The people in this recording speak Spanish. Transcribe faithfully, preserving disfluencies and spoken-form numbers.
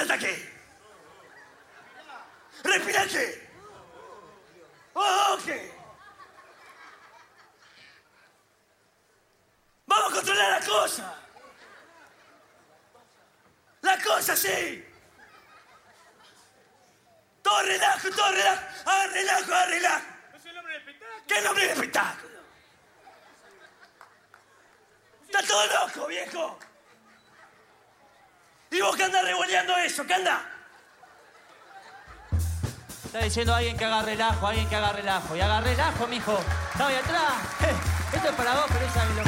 ataque. Respirate. Ok. Vamos a controlar la cosa. La cosa, sí. Todo relajo, todo relajo. Ah, relajo, ah, relajo. ¿No es el nombre del espectáculo? ¿Qué nombre de espectáculo? Está todo loco, viejo. ¿Y vos qué andás revoleando eso? ¿Qué andás? Está diciendo alguien que haga relajo, alguien que haga relajo. Y haga relajo, mijo. Está ahí atrás. Esto es para vos, pero esa es lo